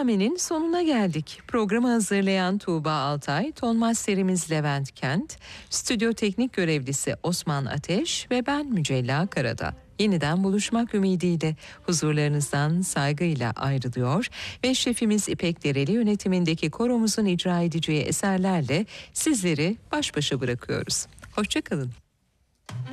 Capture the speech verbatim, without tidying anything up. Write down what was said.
Beylername'nin sonuna geldik. Programı hazırlayan Tuğba Altay, ton masterimiz Levent Kent, stüdyo teknik görevlisi Osman Ateş ve ben Mücella Karada. Yeniden buluşmak ümidiyle huzurlarınızdan saygıyla ayrılıyor ve şefimiz İpek Dereli yönetimindeki koromuzun icra edeceği eserlerle sizleri baş başa bırakıyoruz. Hoşça kalın.